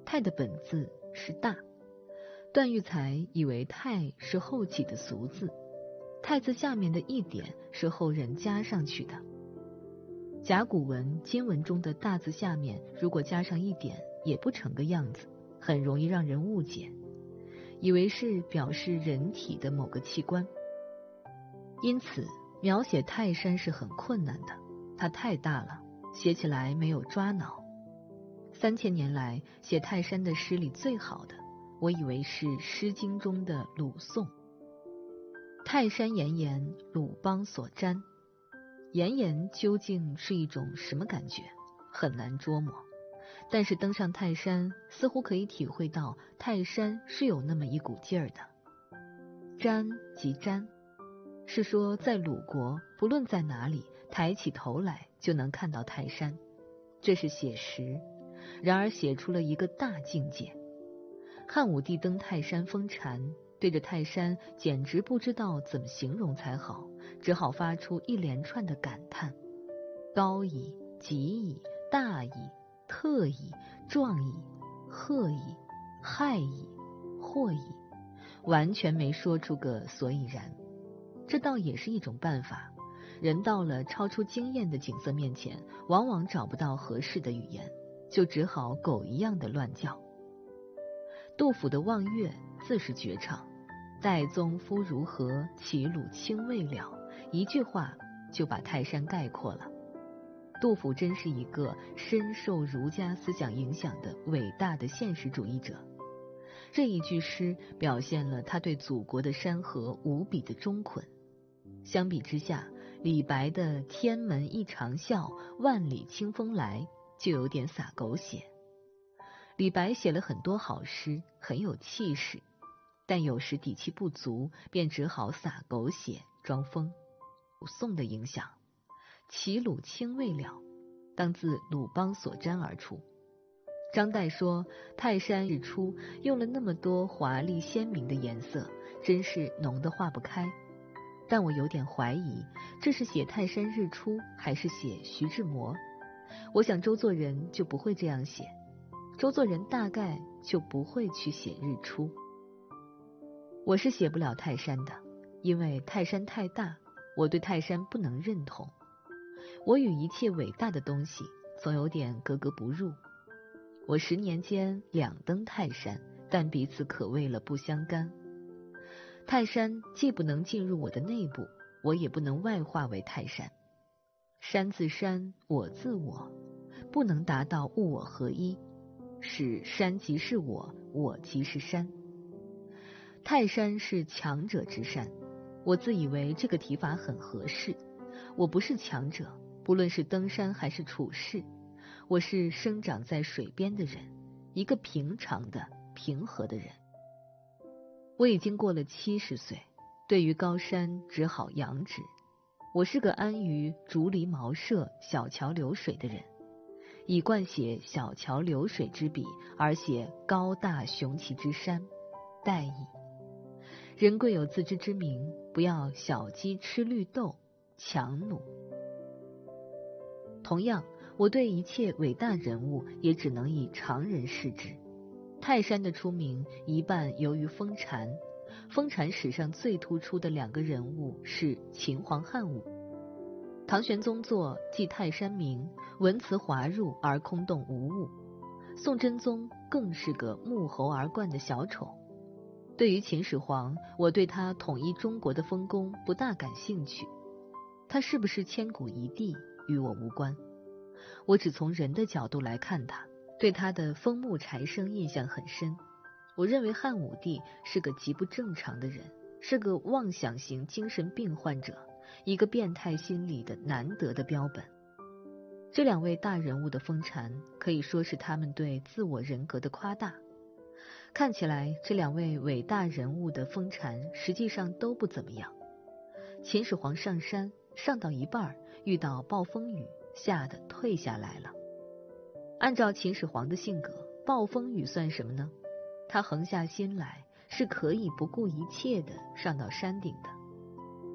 泰的本字是大。段玉裁以为泰是后起的俗字，泰字下面的一点是后人加上去的。甲骨文、金文中的大字下面如果加上一点，也不成个样子，很容易让人误解，以为是表示人体的某个器官。因此描写泰山是很困难的，它太大了，写起来没有抓挠。3000年来写泰山的诗里最好的，我以为是《诗经》中的鲁颂。泰山岩岩，鲁邦所瞻。岩岩究竟是一种什么感觉，很难捉摸，但是登上泰山，似乎可以体会到泰山是有那么一股劲儿的。瞻即瞻，是说在鲁国不论在哪里，抬起头来就能看到泰山，这是写实，然而写出了一个大境界。汉武帝登泰山封禅，对着泰山简直不知道怎么形容才好，只好发出一连串的感叹：高矣，极矣，大矣，特矣，壮矣，赫矣，骇矣，惑矣，完全没说出个所以然。这倒也是一种办法，人到了超出经验的景色面前，往往找不到合适的语言，就只好狗一样的乱叫。杜甫的《望岳》自是绝唱，岱宗夫如何，齐鲁青未了，一句话就把泰山概括了。杜甫真是一个深受儒家思想影响的伟大的现实主义者。这一句诗表现了他对祖国的山河无比的忠捆。相比之下，李白的天门一长啸，万里清风来就有点洒狗血。李白写了很多好诗，很有气势，但有时底气不足，便只好洒狗血装疯。鲁宋的影响，齐鲁青未了，当自鲁邦所瞻而出。张岱说泰山日出，用了那么多华丽鲜明的颜色，真是浓得化不开。但我有点怀疑，这是写泰山日出还是写徐志摩？我想周作人就不会这样写，周作人大概就不会去写日出。我是写不了泰山的，因为泰山太大，我对泰山不能认同。我与一切伟大的东西总有点格格不入。我10年间2登泰山，但彼此可谓了不相干。泰山既不能进入我的内部，我也不能外化为泰山。山自山，我自我，不能达到物我合一，使山即是我，我即是山。泰山是强者之山，我自以为这个提法很合适。我不是强者，不论是登山还是处事，我是生长在水边的人，一个平常的平和的人。我已经过了70岁，对于高山只好仰止。我是个安于竹篱茅舍、小桥流水的人，以惯写小桥流水之笔，而写高大雄奇之山，殆矣。人贵有自知之明，不要小鸡吃绿豆，强弩。同样，我对一切伟大人物也只能以常人视之。泰山的出名一半由于封禅，封禅史上最突出的2个人物是秦皇汉武。唐玄宗作记泰山名，文辞华入而空洞无物。宋真宗更是个沐猴而冠的小丑。对于秦始皇，我对他统一中国的丰功不大感兴趣，他是不是千古一帝与我无关，我只从人的角度来看他，对他的风木柴生印象很深。我认为汉武帝是个极不正常的人，是个妄想型精神病患者，一个变态心理的难得的标本。这2位大人物的封禅，可以说是他们对自我人格的夸大。看起来这2位伟大人物的封禅实际上都不怎么样。秦始皇上山，上到一半遇到暴风雨，吓得退下来了。按照秦始皇的性格，暴风雨算什么呢？他横下心来，是可以不顾一切的上到山顶的。